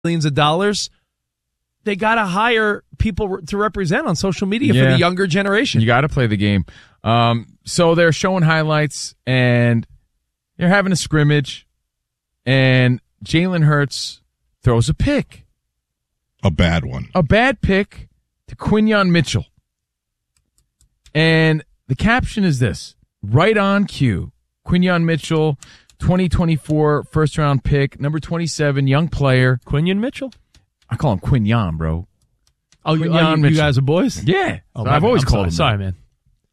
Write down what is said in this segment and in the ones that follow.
millions of dollars, they got to hire people to represent on social media for the younger generation. You got to play the game. So they're showing highlights, and they're having a scrimmage, and Jalen Hurts throws a pick. A bad one. A bad pick to Quinyon Mitchell. And the caption is this: right on cue. Quinyon Mitchell, 2024 first-round pick, number 27, young player. Quinyon Mitchell? I call him Quinyon, bro. Oh, you guys are boys? Yeah. Oh, I've always called him. Sorry, man.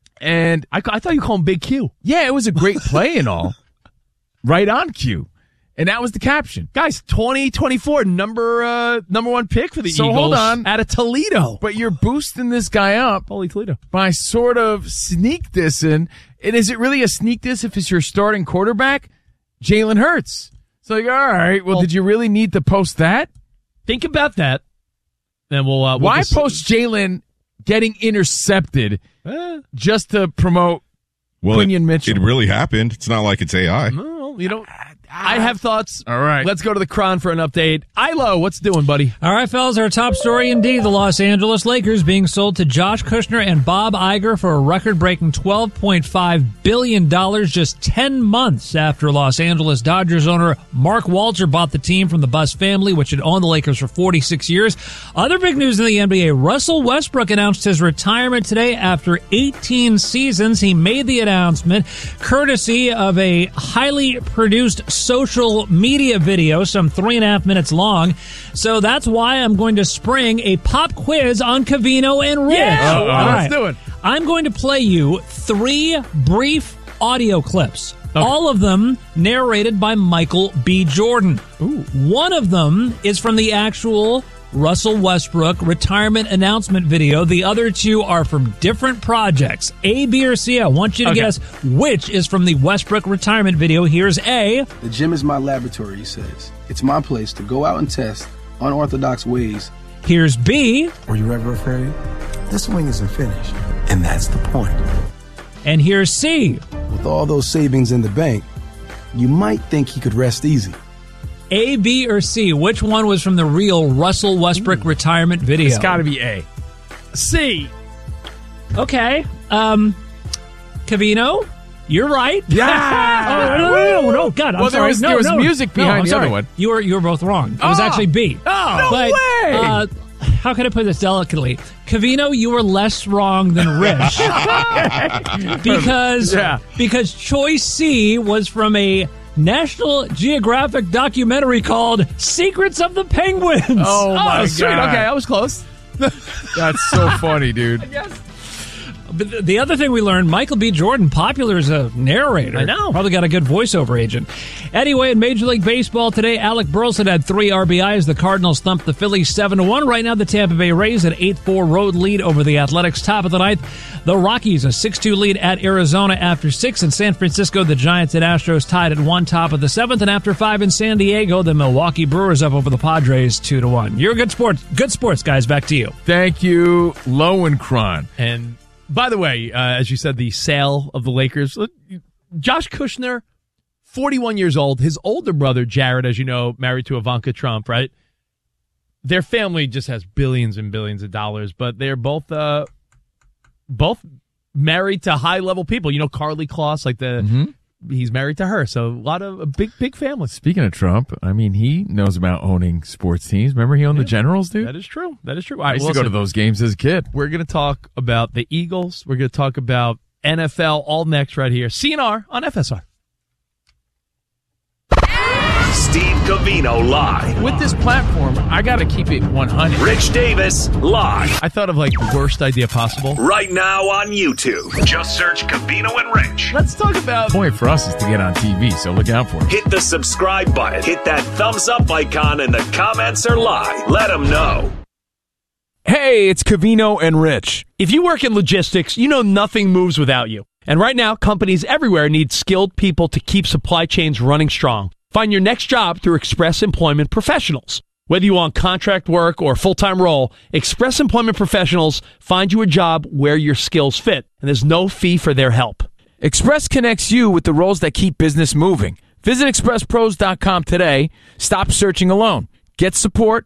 And I thought you called him Big Q. Yeah, it was a great play and all. Right on cue. And that was the caption. Guys, 2024 number one pick for the Eagles. Hold on. Out of Toledo. But you're boosting this guy up. Holy Toledo. By sort of sneak dissing. And is it really a sneak diss if it's your starting quarterback? Jalen Hurts. So all right, well, did you really need to post that? Think about that. Then we'll why post Jalen getting intercepted just to promote Quinyon Mitchell? It really happened. It's not like it's AI. No, you don't. I have thoughts. All right. Let's go to the Cron for an update. Ilo, what's doing, buddy? All right, fellas, our top story indeed. The Los Angeles Lakers being sold to Josh Kushner and Bob Iger for a record-breaking $12.5 billion just 10 months after Los Angeles Dodgers owner Mark Walter bought the team from the Buss family, which had owned the Lakers for 46 years. Other big news in the NBA, Russell Westbrook announced his retirement today after 18 seasons. He made the announcement courtesy of a highly produced social media video, some 3.5 minutes long. So that's why I'm going to spring a pop quiz on Covino and Rich. Yeah, let's do it. I'm going to play you 3 brief audio clips. Okay. All of them narrated by Michael B. Jordan. Ooh. One of them is from the actual Russell Westbrook retirement announcement video. The other 2 are from different projects. A, B, or C. I want you to guess which is from the Westbrook retirement video. Here's A. The gym is my laboratory, he says. It's my place to go out and test unorthodox ways. Here's B. Were you ever afraid? This swing isn't finished, and that's the point. And here's C. With all those savings in the bank, you might think he could rest easy. A, B, or C? Which one was from the real Russell Westbrook retirement video? It's got to be A. C. Okay. Covino, you're right. Yeah. No, God, I'm sorry. There was music behind the other one. You were both wrong. It was actually B. Oh, no way. How can I put this delicately? Covino, you were less wrong than Rich. because choice C was from a National Geographic documentary called Secrets of the Penguins. Oh, my sweet. God. Okay, I was close. That's so funny, dude. Yes. But the other thing we learned, Michael B. Jordan, popular as a narrator. I know. Probably got a good voiceover agent. Anyway, in Major League Baseball today, Alec Burleson had 3 RBIs. The Cardinals thumped the Phillies 7-1. Right now, the Tampa Bay Rays an 8-4 road lead over the Athletics. Top of the 9th, the Rockies a 6-2 lead at Arizona after 6. In San Francisco, the Giants and Astros tied at 1 top of the 7th. And after 5 in San Diego, the Milwaukee Brewers up over the Padres 2-1. You're good sports guys. Back to you. Thank you, Lowenkron. And by the way, as you said, the sale of the Lakers, Josh Kushner, 41 years old. His older brother, Jared, as you know, married to Ivanka Trump, right? Their family just has billions and billions of dollars, but they're both married to high-level people. You know, Carly Kloss, he's married to her, so a lot of a big family. Speaking of Trump, I mean, he knows about owning sports teams. Remember he owned the Generals, dude? That is true. I used to go to those games as a kid. We're going to talk about the Eagles. We're going to talk about NFL all next right here. CNR on FSR. Steve Covino live. With this platform, I got to keep it 100. Rich Davis live. I thought of the worst idea possible. Right now on YouTube. Just search Covino and Rich. Let's talk about... The point for us is to get on TV, so look out for it. Hit the subscribe button. Hit that thumbs up icon and the comments are live. Let them know. Hey, it's Covino and Rich. If you work in logistics, you know nothing moves without you. And right now, companies everywhere need skilled people to keep supply chains running strong. Find your next job through Express Employment Professionals. Whether you want contract work or full-time role, Express Employment Professionals find you a job where your skills fit, and there's no fee for their help. Express connects you with the roles that keep business moving. Visit expresspros.com today. Stop searching alone. Get support